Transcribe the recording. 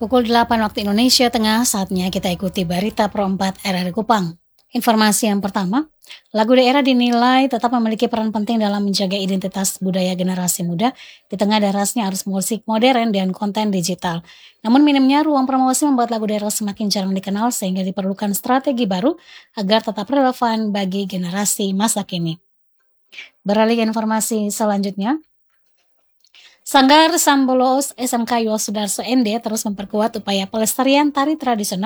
Pukul 8 waktu Indonesia Tengah, saatnya kita ikuti berita Pro 4 RRI Kupang. Informasi yang pertama, lagu daerah dinilai tetap memiliki peran penting dalam menjaga identitas budaya generasi muda di tengah derasnya arus musik modern dan konten digital. Namun minimnya ruang promosi membuat lagu daerah semakin jarang dikenal sehingga diperlukan strategi baru agar tetap relevan bagi generasi masa kini. Beralih ke informasi selanjutnya, Sanggar Sambolos SMK Yosudarso ND terus memperkuat upaya pelestarian tari tradisional